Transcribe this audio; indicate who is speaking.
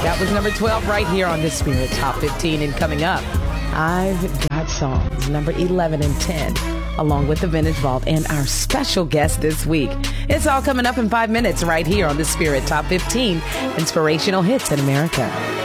Speaker 1: That was number 12 right here on the Spirit Top 15. And coming up, I've Got Songs, number 11 and 10, along with the Vintage Vault and our special guest this week. It's all coming up in 5 minutes right here on the Spirit Top 15, Inspirational Hits in America.